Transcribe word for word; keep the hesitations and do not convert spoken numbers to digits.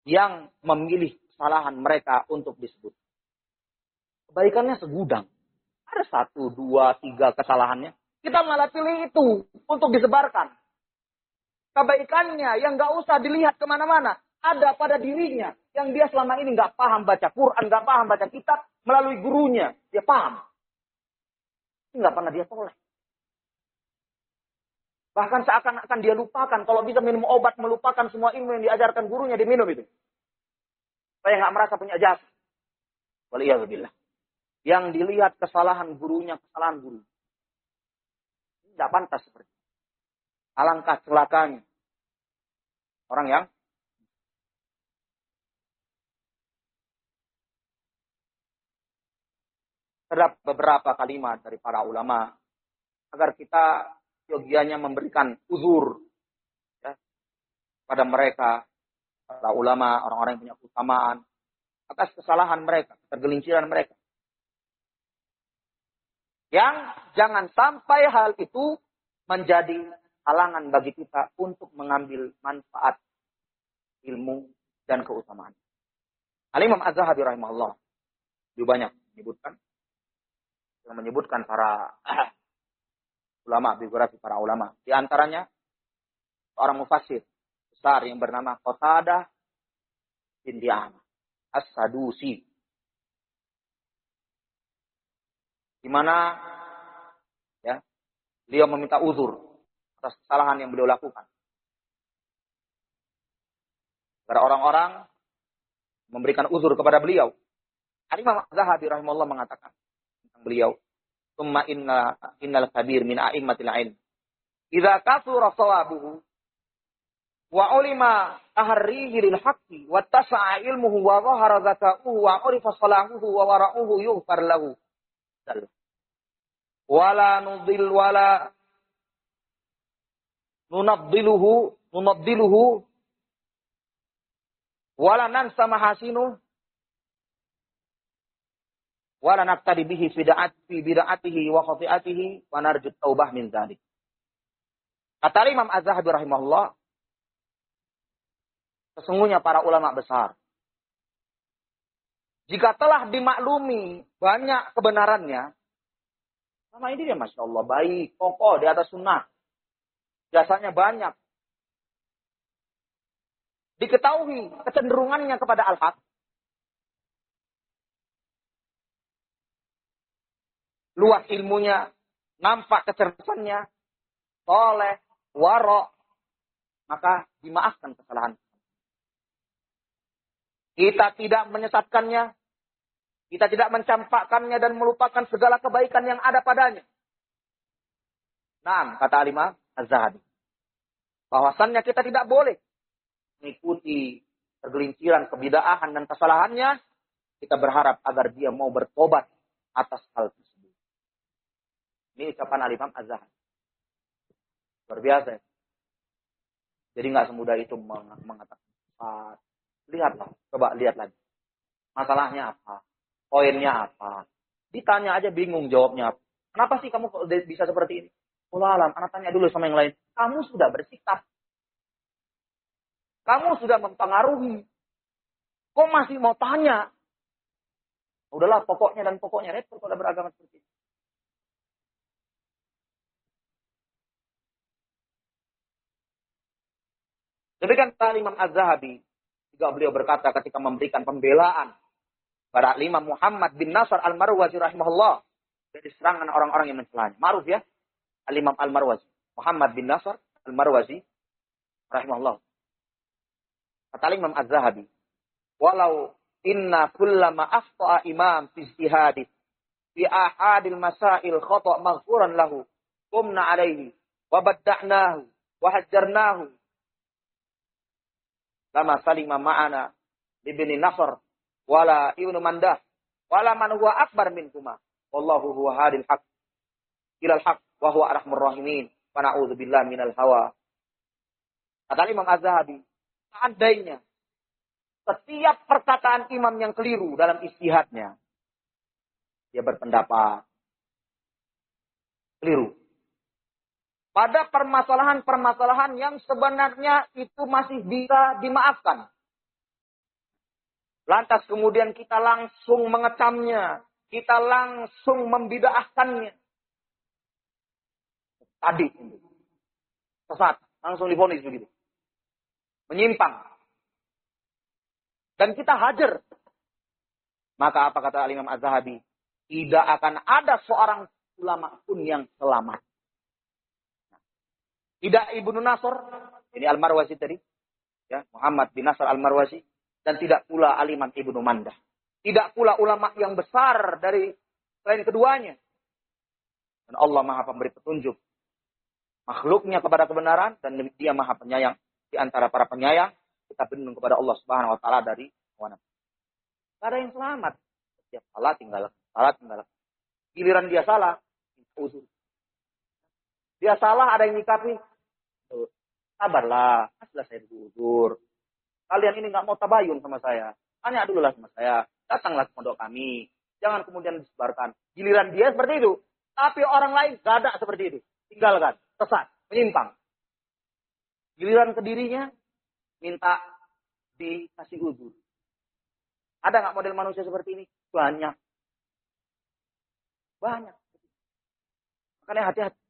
yang memilih kesalahan mereka untuk disebut. Kebaikannya segudang. Ada satu, dua, tiga kesalahannya. Kita malah pilih itu untuk disebarkan. Kebaikannya yang gak usah dilihat kemana-mana. Ada pada dirinya. Yang dia selama ini gak paham baca Quran, gak paham baca kitab. Melalui gurunya, dia paham. Ini gak pernah dia toleh. Bahkan seakan-akan dia lupakan. Kalau bisa minum obat, melupakan semua ilmu yang diajarkan gurunya, diminum itu. Supaya gak merasa punya jasa. Waliyahzubillah. Yang dilihat kesalahan gurunya, kesalahan guru. Tidak pantas seperti itu. Alangkah celakanya. Orang yang terdapat beberapa kalimat dari para ulama. Agar kita yogianya memberikan uzur. Ya, pada mereka. Para ulama, orang-orang yang punya keutamaan. Atas kesalahan mereka, ketergelinciran mereka. Yang jangan sampai hal itu menjadi halangan bagi kita untuk mengambil manfaat ilmu dan keutamaan. Al-Imam Az-Zahabi rahimahullah lebih banyak menyebutkan yang menyebutkan para ulama, biografi para ulama. Di antaranya seorang mufassir besar yang bernama Qatadah bin Di'amah As-Sadusi. Di mana ya, beliau meminta uzur atas kesalahan yang beliau lakukan. Agar orang-orang memberikan uzur kepada beliau. Al-Imam Az-Zahabi rahimahullah mengatakan tentang beliau, "Tsumma inna innal kabir min a'immatil ilm. Idza kathura shawabuhu wa ulima tahrihi lil haqqi wa tasa'a ilmuhu wa dhahara zaka'uhu wa urifa salahuhu wa wara'uhu yughfar lahu." Wala nudil wala nunaddiluhu nunaddiluhu wala nansa mahasinu wala naqtadi bihi bid'ati bid'atihi wa khati'atihi wa narju taubah min dzalik. Kata Imam Az-Zahabi rahimahullah, sesungguhnya para ulama besar jika telah dimaklumi banyak kebenarannya, sama ini dia Masya Allah, baik, kokoh, di atas sunnah. Jasanya banyak. Diketahui kecenderungannya kepada al-haq. Luas ilmunya, nampak kecerdasannya, soleh, warok. Maka dimaafkan kesalahan. Kita tidak menyesatkannya. Kita tidak mencampakkannya dan melupakan segala kebaikan yang ada padanya. Nah, kata Al-Imam Az-Zahabi, bahwasannya kita tidak boleh mengikuti tergelinciran kebidaahan dan kesalahannya. Kita berharap agar dia mau bertobat atas hal tersebut. Ini ucapan Al-Imam Az-Zahabi. Luar biasa. Jadi nggak semudah itu mengatakan. Lihatlah, coba lihat lagi. Masalahnya apa? Poinnya apa? Ditanya aja bingung jawabnya apa. Kenapa sih kamu bisa seperti ini? Allah alam, anak tanya dulu sama yang lain. Kamu sudah bersikap. Kamu sudah mempengaruhi. Kok masih mau tanya? Udahlah pokoknya dan pokoknya. Repot kalau beragama seperti ini. Demikian Imam Az-Zahabi. Juga beliau berkata ketika memberikan pembelaan pada Imam Muhammad bin Nasr al-Marwazi rahimahullah dari serangan orang-orang yang mencelanya. Ma'ruf ya, Al-Imam al-Marwazi, Muhammad bin Nasr al-Marwazi rahimahullah. Kata Imam Az-Zahabi, walau inna kullama akhta'a imam fi ijtihadi fi ahadil masail khata' maghfuran lahu qumna alaihi wa badda'nahu wa hajjarnahu lama salima ma'ana ibni Nasr wala ibnu Mandah wala man huwa akbar minkuma wallahu huwa hadil haq ilal haq wa huwa arhamur rahimin wa na'udzu billahi minal hawa. Kata Imam Az-Zahabi, seandainya setiap perkataan imam yang keliru dalam ijtihadnya, dia berpendapat keliru pada permasalahan-permasalahan yang sebenarnya itu masih bisa dimaafkan, Lantas kemudian kita langsung mengecamnya. Kita langsung membid'ahkannya. Tadi. Sesat. Langsung divonis begitu. Menyimpang. Dan kita hajar. Maka apa kata Al-Imam Az-Zahabi? Tidak akan ada seorang ulama pun yang selamat. Tidak Ibnu Nasr. Ini Al-Marwazi tadi. Ya, Muhammad bin Nasr Al-Marwazi. Dan tidak pula Al-Imam Ibnu Mandah. Tidak pula ulama yang besar dari selain keduanya. Dan Allah Maha Pemberi petunjuk makhluknya kepada kebenaran dan Dia Maha Penyayang di antara para penyayang. Kita berlindung kepada Allah Subhanahu wa taala dari hawa nafsu. Tidak ada yang selamat. Setiap salah tinggal, salah tinggal. Giliran dia salah, uzur. Dia salah ada yang nyikapi. Sabarlah, aslah saya uzur. Kalian ini nggak mau tabayun sama saya. Tanya dulu lah sama saya. Datanglah ke pondok kami. Jangan kemudian disebarkan. Giliran dia seperti itu. Tapi orang lain gak ada seperti itu. Tinggalkan. Sesat. Menyimpang. Giliran ke dirinya. Minta dikasih uzur. Ada nggak model manusia seperti ini? Banyak. Banyak. Makanya hati-hati.